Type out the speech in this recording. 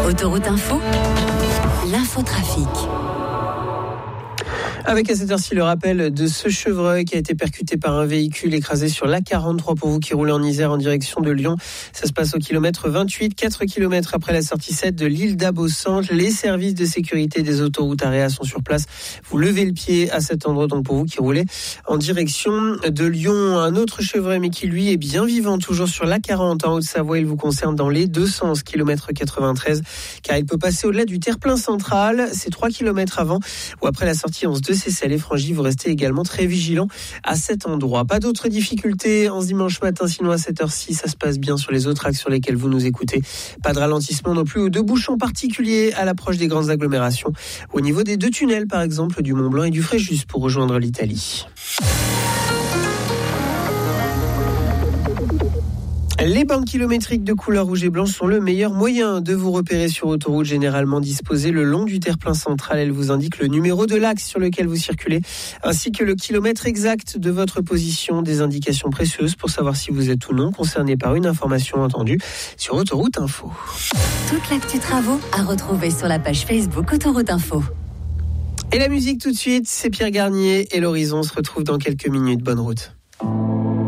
Autoroute Info, l'infotrafic. Avec à cette heure-ci le rappel de ce chevreuil qui a été percuté par un véhicule écrasé sur l'A43 pour vous qui roulez en Isère en direction de Lyon. Ça se passe au kilomètre 28, 4 km après la sortie 7 de l'île d'Abau-Centre. Les services de sécurité des autoroutes AREA sont sur place. Vous levez le pied à cet endroit donc pour vous qui roulez en direction de Lyon. Un autre chevreuil mais qui lui est bien vivant toujours sur l'A40 en Haute-Savoie. Il vous concerne dans les deux sens, kilomètre 93, car il peut passer au-delà du terre-plein central. C'est 3 km avant ou après la sortie 11 de Cesselles et Frangy. Vous restez également très vigilant à cet endroit. Pas d'autres difficultés en ce dimanche matin, sinon à cette heure-ci, ça se passe bien sur les autres axes sur lesquels vous nous écoutez. Pas de ralentissement non plus ou de bouchons particuliers à l'approche des grandes agglomérations. Au niveau des deux tunnels, par exemple, du Mont-Blanc et du Fréjus pour rejoindre l'Italie. Les bandes kilométriques de couleur rouge et blanche sont le meilleur moyen de vous repérer sur autoroute, généralement disposées le long du terre-plein central. Elles vous indiquent le numéro de l'axe sur lequel vous circulez, ainsi que le kilomètre exact de votre position. Des indications précieuses pour savoir si vous êtes ou non concerné par une information entendue sur Autoroute Info. Toute l'actu travaux à retrouver sur la page Facebook Autoroute Info. Et la musique tout de suite, c'est Pierre Garnier et l'Horizon. On se retrouve dans quelques minutes. Bonne route.